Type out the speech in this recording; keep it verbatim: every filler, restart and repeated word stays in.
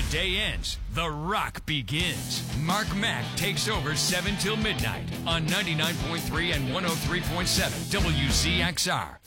day ends, the rock begins. Mark Mack takes over seven till midnight on ninety-nine point three and one oh three point seven W Z X R.